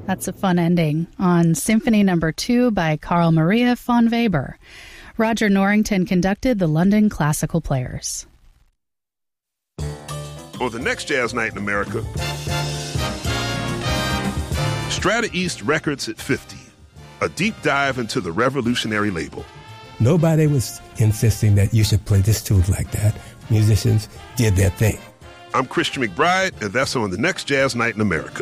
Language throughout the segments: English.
That's a fun ending on Symphony No. 2 by Carl Maria von Weber. Roger Norrington conducted the London Classical Players. On the next Jazz Night in America, Strata East Records at 50, a deep dive into the revolutionary label. Nobody was insisting that you should play this tune like that. Musicians did their thing. I'm Christian McBride, and that's on the next Jazz Night in America.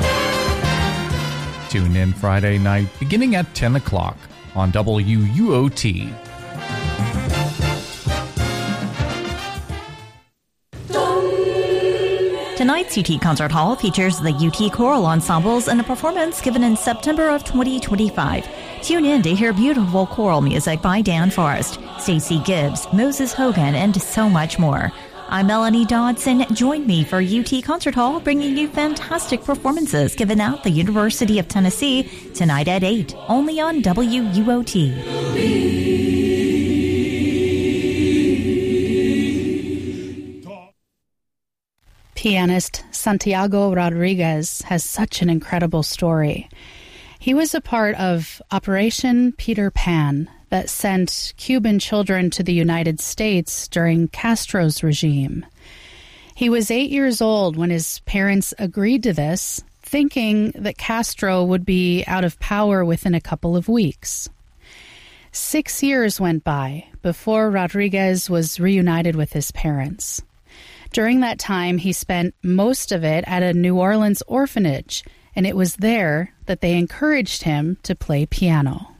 Tune in Friday night beginning at 10 o'clock on WUOT. Tonight's UT Concert Hall features the UT Choral Ensembles in a performance given in September of 2025. Tune in to hear beautiful choral music by Dan Forrest, Stacey Gibbs, Moses Hogan, and so much more. I'm Melanie Dodson. Join me for UT Concert Hall, bringing you fantastic performances given at the University of Tennessee tonight at 8, only on WUOT. Pianist Santiago Rodriguez has such an incredible story. He was a part of Operation Peter Pan that sent Cuban children to the United States during Castro's regime. He was 8 years old when his parents agreed to this, thinking that Castro would be out of power within a couple of weeks. 6 years went by before Rodriguez was reunited with his parents. During that time, he spent most of it at a New Orleans orphanage, and it was there that they encouraged him to play piano.